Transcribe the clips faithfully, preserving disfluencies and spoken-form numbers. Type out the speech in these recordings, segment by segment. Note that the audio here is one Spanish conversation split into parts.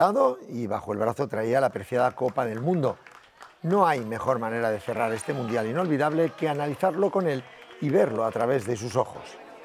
Y bajo el brazo traía la preciada Copa del Mundo. No hay mejor manera de cerrar este mundial inolvidable que analizarlo con él y verlo a través de sus ojos.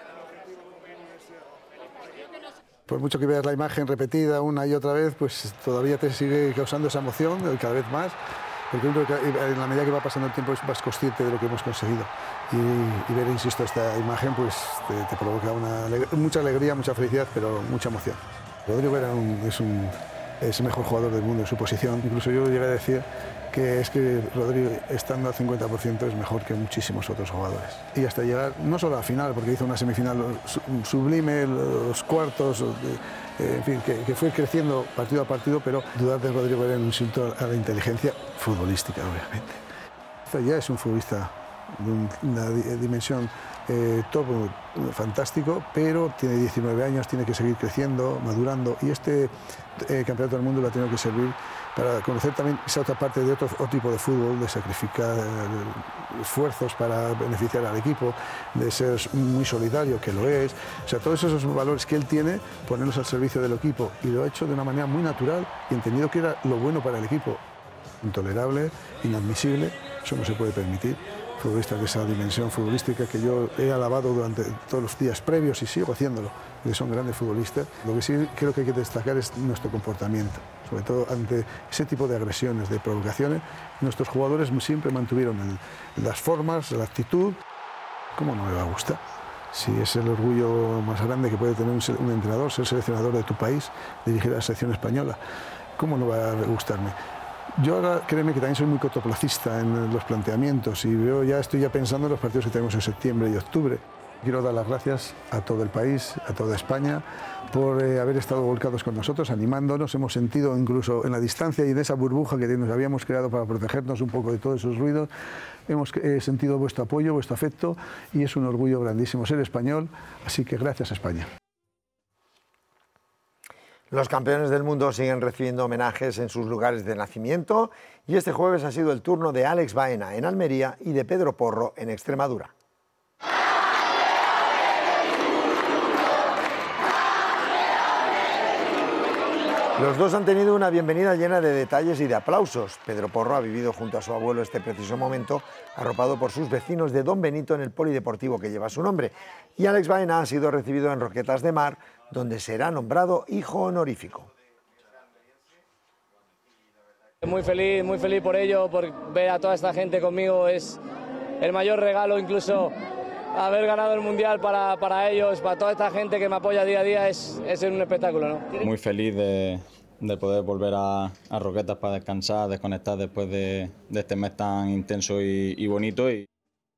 Por mucho que veas la imagen repetida una y otra vez, pues todavía te sigue causando esa emoción cada vez más, porque en la medida que va pasando el tiempo es más consciente de lo que hemos conseguido. Y, y ver, insisto, esta imagen pues te, te provoca una, mucha alegría, mucha felicidad, pero mucha emoción. Rodrigo era un, es, un, es el mejor jugador del mundo en su posición. Incluso yo llegué a decir que es que Rodrigo, estando al cincuenta por ciento, es mejor que muchísimos otros jugadores. Y hasta llegar, no solo a la final, porque hizo una semifinal sublime, los cuartos, en fin, que, que fue creciendo partido a partido, pero dudar de Rodrigo era un insulto a la inteligencia futbolística, obviamente. Esto ya es un futbolista de una dimensión eh, top, fantástico, pero tiene diecinueve años, tiene que seguir creciendo, madurando, y este eh, campeonato del mundo lo ha tenido que servir para conocer también esa otra parte de otro, otro tipo de fútbol, de sacrificar eh, esfuerzos para beneficiar al equipo, de ser muy solidario, que lo es. O sea, todos esos valores que él tiene, ponerlos al servicio del equipo, y lo ha hecho de una manera muy natural y entendido que era lo bueno para el equipo. Intolerable, inadmisible, eso no se puede permitir. Futbolistas de esa dimensión futbolística que yo he alabado durante todos los días previos y sigo haciéndolo, que son grandes futbolistas. Lo que sí creo que hay que destacar es nuestro comportamiento, sobre todo ante ese tipo de agresiones, de provocaciones. Nuestros jugadores siempre mantuvieron el, las formas, la actitud. ¿Cómo no me va a gustar? Si es el orgullo más grande que puede tener un, un entrenador, ser seleccionador de tu país, dirigir a la selección española, ¿cómo no va a gustarme? Yo ahora, créeme que también soy muy cortoplacista en los planteamientos y veo, ya estoy ya pensando en los partidos que tenemos en septiembre y octubre. Quiero dar las gracias a todo el país, a toda España, por eh, haber estado volcados con nosotros, animándonos. Hemos sentido incluso en la distancia y en esa burbuja que nos habíamos creado para protegernos un poco de todos esos ruidos, hemos eh, sentido vuestro apoyo, vuestro afecto, y es un orgullo grandísimo ser español, así que gracias a España. Los campeones del mundo siguen recibiendo homenajes en sus lugares de nacimiento y este jueves ha sido el turno de Alex Baena en Almería y de Pedro Porro en Extremadura. Los dos han tenido una bienvenida llena de detalles y de aplausos. Pedro Porro ha vivido junto a su abuelo este preciso momento, arropado por sus vecinos de Don Benito en el polideportivo que lleva su nombre. Y Alex Baena ha sido recibido en Roquetas de Mar, donde será nombrado hijo honorífico. Muy feliz, muy feliz por ello, por ver a toda esta gente conmigo. Es el mayor regalo, incluso haber ganado el Mundial para, para ellos, para toda esta gente que me apoya día a día, es, es un espectáculo, ¿no? Muy feliz de, de poder volver a, a Roquetas para descansar, desconectar después de, de este mes tan intenso y, y bonito. Y...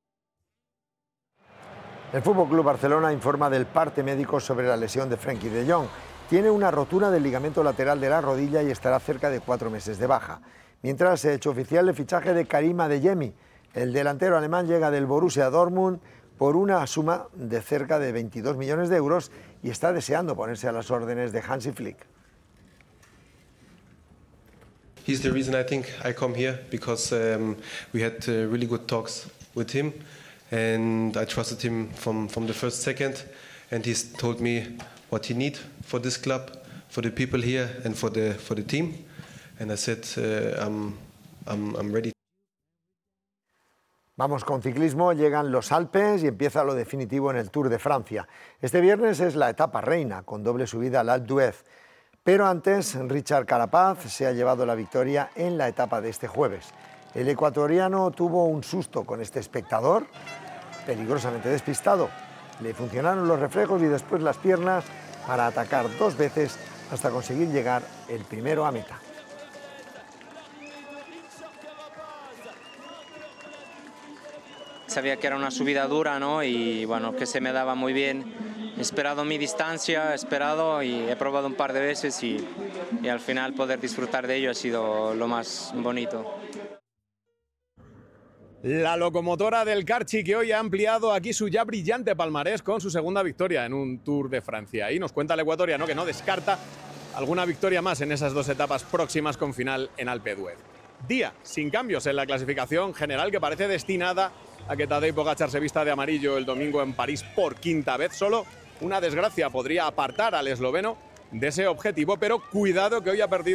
El F C Barcelona informa del parte médico sobre la lesión de Frenkie de Jong. Tiene una rotura del ligamento lateral de la rodilla y estará cerca de cuatro meses de baja. Mientras se ha hecho oficial el fichaje de Karim Adeyemi. El delantero alemán llega del Borussia Dortmund por una suma de cerca de veintidós millones de euros y está deseando ponerse a las órdenes de Hansi Flick. He's the reason I think I come here because um, we had uh, really good talks with him and I trusted him from, from the first second and he's told me what he needs for this club, for the people here and for the, for the team and I said uh, I'm, I'm, I'm ready. Vamos con ciclismo, llegan los Alpes y empieza lo definitivo en el Tour de Francia. Este viernes es la etapa reina, con doble subida al Alpe d'Huez. Pero antes, Richard Carapaz se ha llevado la victoria en la etapa de este jueves. El ecuatoriano tuvo un susto con este espectador, peligrosamente despistado. Le funcionaron los reflejos y después las piernas para atacar dos veces hasta conseguir llegar el primero a meta. Sabía que era una subida dura, ¿no? Y bueno, que se me daba muy bien. He esperado mi distancia, he esperado y he probado un par de veces y, y al final poder disfrutar de ello ha sido lo más bonito. La locomotora del Carchi que hoy ha ampliado aquí su ya brillante palmarés con su segunda victoria en un Tour de Francia. Y nos cuenta el ecuatoriano que no descarta alguna victoria más en esas dos etapas próximas con final en Alpe d'Huez. Día sin cambios en la clasificación general que parece destinada a que Tadej Pogačar se vista de amarillo el domingo en París por quinta vez. Solo una desgracia podría apartar al esloveno de ese objetivo, pero cuidado que hoy ha perdido